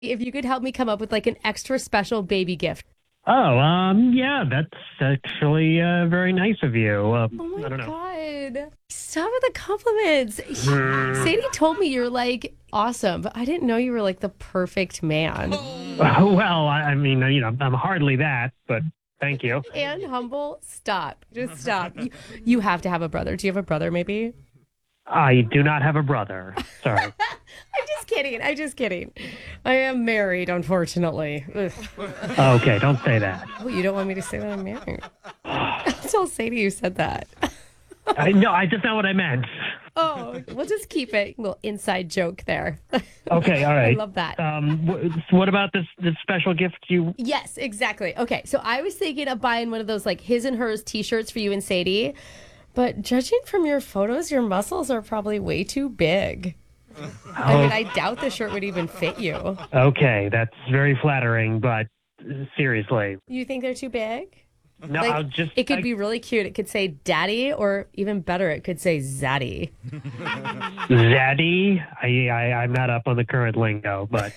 If you could help me come up with like an extra special baby gift. Oh, yeah, that's actually very nice of you. Oh my I don't know. God. Stop with the compliments. Sadie told me you're like awesome, but I didn't know you were like the perfect man. Well, I mean, I'm hardly that, but thank you. And humble. Stop. Just stop. You have to have a brother. Do you have a brother maybe? I do not have a brother. Sorry. I'm just kidding. I am married, unfortunately. Ugh. Okay, don't say that. Oh, you don't want me to say that I'm married? I'll tell Sadie you said that. No, I just know what I meant. Oh, we'll just keep it. A little inside joke there. Okay, all right. I love that. What about this special gift you... Yes, exactly. Okay, so I was thinking of buying one of those like his and hers t-shirts for you and Sadie. But judging from your photos, your muscles are probably way too big. I mean, I doubt the shirt would even fit you. Okay, that's very flattering, but seriously. You think they're too big? No, Like, it could be really cute. It could say daddy, or even better, it could say zaddy. Zaddy? I'm not up on the current lingo, but...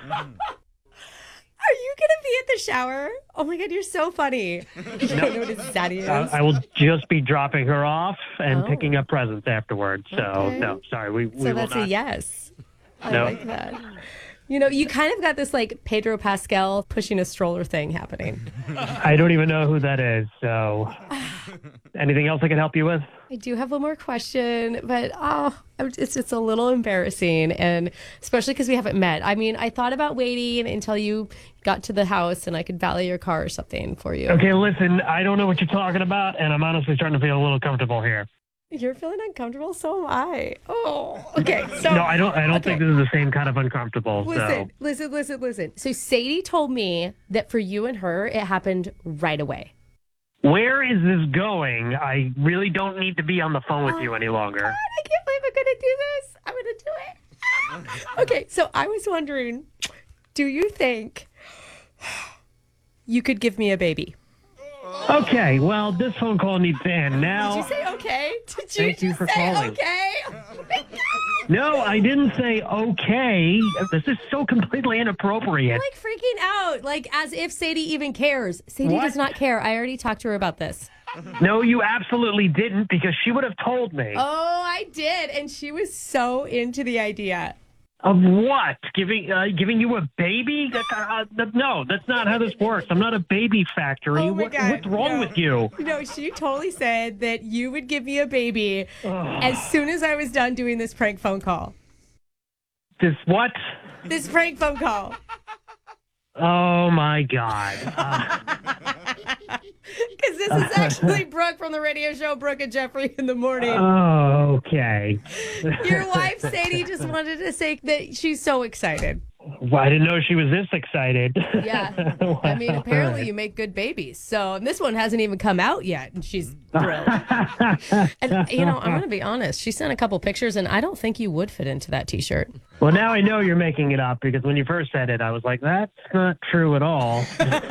Are you going to be at the shower? Oh my God, you're so funny. You don't know what a zaddy is? I will just be dropping her off and picking up presents afterwards. So, Okay. no, sorry. We So will that's not. a yes. I No. like that. You know, you kind of got this like Pedro Pascal pushing a stroller thing happening. I don't even know who that is. So, anything else I can help you with? I do have one more question, but it's just a little embarrassing, and especially because we haven't met. I mean, I thought about waiting until you got to the house and I could valet your car or something for you. Okay, listen, I don't know what you're talking about, and I'm honestly starting to feel a little comfortable here. You're feeling uncomfortable, so am I. Oh, okay. So No, I don't think this is the same kind of uncomfortable. Listen. So Sadie told me that for you and her, it happened right away. Where is this going? I really don't need to be on the phone with you any longer. God, I can't believe I'm going to do this. I'm going to do it. Okay, so I was wondering, do you think you could give me a baby? Okay, well, this phone call needs to end now. Did you say okay? Did you Thank you just for say calling. okay? Oh my God. No, I didn't say okay. This is so completely inappropriate. I'm like freaking out, like as if Sadie even cares. Sadie What? does not care. I already talked to her about this. No, you absolutely didn't, because she would have told me. Oh, I did, and she was so into the idea. Of what? Giving you a baby? No, that's not how this works. I'm not a baby factory. Oh my God, what's wrong no. with you? No, she totally said that you would give me a baby as soon as I was done doing this prank phone call. This what? This prank phone call. Oh my God. Because this is actually Brooke from the radio show Brooke and Jeffrey in the Morning. Okay. Your wife, Sadie, just wanted to say that she's so excited. Well, I didn't know she was this excited. Yeah. I mean, apparently you make good babies. So and this one hasn't even come out yet, and she's thrilled. And, you know, I'm going to be honest. She sent a couple pictures, and I don't think you would fit into that T-shirt. Well, now I know you're making it up, because when you first said it, I was like, that's not true at all.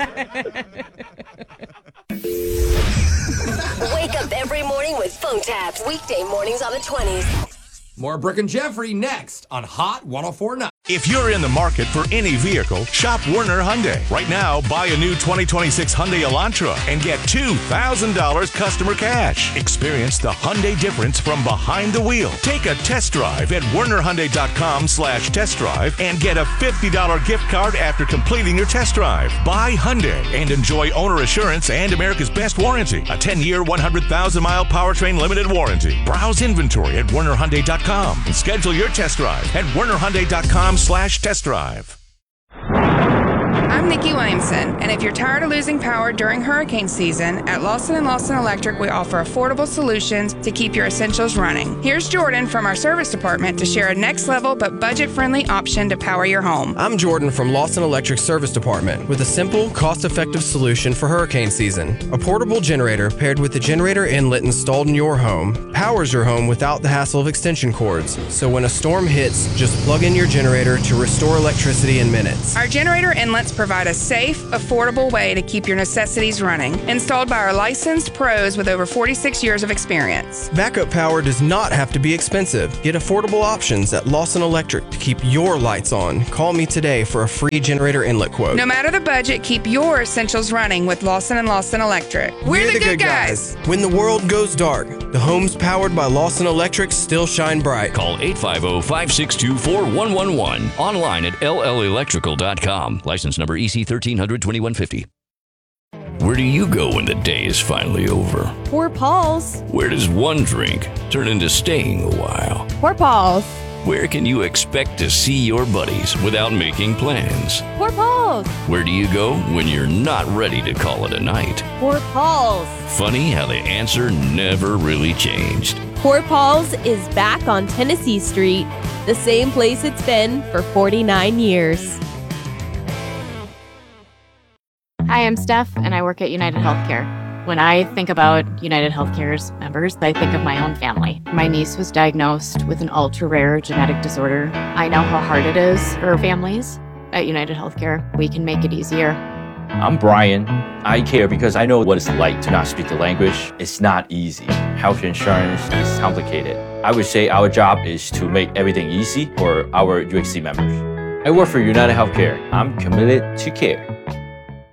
Wake up every morning with phone taps. Weekday mornings on the 20s. More Brooke and Jeffrey next on Hot 104.9. If you're in the market for any vehicle, shop Werner Hyundai. Right now, buy a new 2026 Hyundai Elantra and get $2,000 customer cash. Experience the Hyundai difference from behind the wheel. Take a test drive at wernerhyundai.com/test drive and get a $50 gift card after completing your test drive. Buy Hyundai and enjoy owner assurance and America's best warranty. A 10-year, 100,000-mile powertrain limited warranty. Browse inventory at wernerhyundai.com and schedule your test drive at wernerhyundai.com/test drive. I'm Nikki Williamson, and if you're tired of losing power during hurricane season, at Lawson & Lawson Electric, we offer affordable solutions to keep your essentials running. Here's Jordan from our service department to share a next-level but budget-friendly option to power your home. I'm Jordan from Lawson Electric Service Department with a simple, cost-effective solution for hurricane season. A portable generator paired with the generator inlet installed in your home powers your home without the hassle of extension cords. So when a storm hits, just plug in your generator to restore electricity in minutes. Our generator inlets provide provide a safe, affordable way to keep your necessities running. Installed by our licensed pros with over 46 years of experience. Backup power does not have to be expensive. Get affordable options at Lawson Electric to keep your lights on. Call me today for a free generator inlet quote. No matter the budget, keep your essentials running with Lawson & Lawson Electric. We're the good guys. When the world goes dark, the homes powered by Lawson Electric still shine bright. Call 850-562-4111. Online at llelectrical.com. License number EC 1300-2150. Where do you go when the day is finally over? Poor Paul's. Where does one drink turn into staying a while? Poor Paul's. Where can you expect to see your buddies without making plans? Poor Paul's. Where do you go when you're not ready to call it a night? Poor Paul's. Funny how the answer never really changed. Poor Paul's is back on Tennessee Street, the same place it's been for 49 years. Hi, I'm Steph, and I work at United Healthcare. When I think about United Healthcare's members, I think of my own family. My niece was diagnosed with an ultra-rare genetic disorder. I know how hard it is for families. At United Healthcare, we can make it easier. I'm Brian. I care because I know what it's like to not speak the language. It's not easy. Health insurance is complicated. I would say our job is to make everything easy for our UHC members. I work for United Healthcare. I'm committed to care.